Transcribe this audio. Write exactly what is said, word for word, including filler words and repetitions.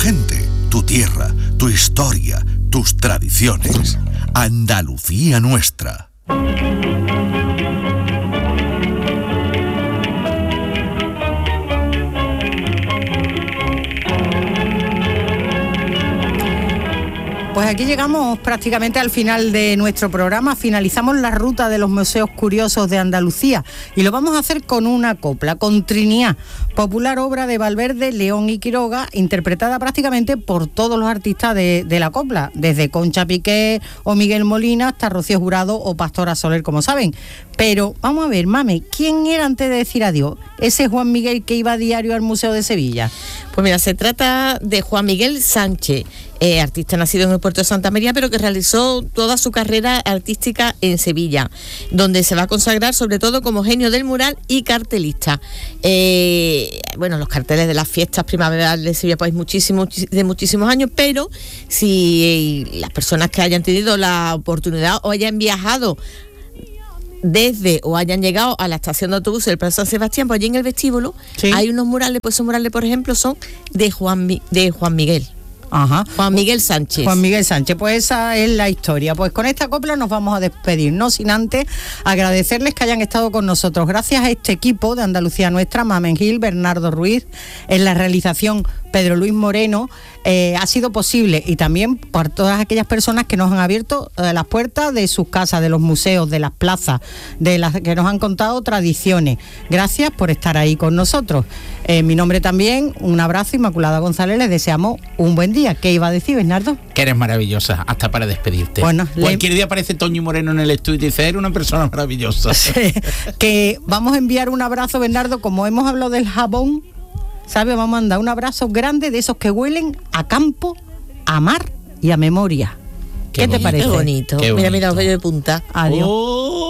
gente, tu tierra, tu historia, tus tradiciones. Andalucía nuestra. Pues aquí llegamos prácticamente al final de nuestro programa. Finalizamos la ruta de los museos curiosos de Andalucía y lo vamos a hacer con una copla, con Trinidad, popular obra de Valverde, León y Quiroga, interpretada prácticamente por todos los artistas de, de la copla, desde Concha Piqué o Miguel Molina hasta Rocío Jurado o Pastora Soler, como saben. Pero vamos a ver, mame, ¿quién era antes de decir adiós? Ese Juan Miguel que iba a diario al Museo de Sevilla. Pues mira, se trata de Juan Miguel Sánchez, eh, artista nacido en el puerto de Santa María, pero que realizó toda su carrera artística en Sevilla, donde se va a consagrar sobre todo como genio del mural y cartelista. Eh, bueno, los carteles de las fiestas primaverales de Sevilla pues muchísimos, de muchísimos años, pero si las personas que hayan tenido la oportunidad o hayan viajado desde o hayan llegado a la estación de autobús del Plaza San Sebastián, pues allí en el vestíbulo ¿sí? Hay unos murales, pues esos murales por ejemplo son de Juan, de Juan Miguel. Ajá. Juan Miguel Sánchez. Juan Miguel Sánchez, pues esa es la historia. Pues con esta copla nos vamos a despedir, no sin antes agradecerles que hayan estado con nosotros. Gracias a este equipo de Andalucía Nuestra, Mamen Gil, Bernardo Ruiz, en la realización Pedro Luis Moreno, eh, ha sido posible, y también por todas aquellas personas que nos han abierto eh, las puertas de sus casas, de los museos, de las plazas, de las que nos han contado tradiciones. Gracias por estar ahí con nosotros. En mi nombre también, un abrazo, Inmaculada González, les deseamos un buen día. ¿Qué iba a decir, Bernardo? Que eres maravillosa, hasta para despedirte. Bueno, cualquier le... día aparece Toño Moreno en el estudio y dice, eres una persona maravillosa. Sí, que vamos a enviar un abrazo, Bernardo, como hemos hablado del jabón, ¿sabes? Vamos a mandar un abrazo grande de esos que huelen a campo, a mar y a memoria. ¿Qué, ¿Qué te parece? Qué bonito. Qué bonito. Mira, mira, los vellos de punta. Adiós. Oh.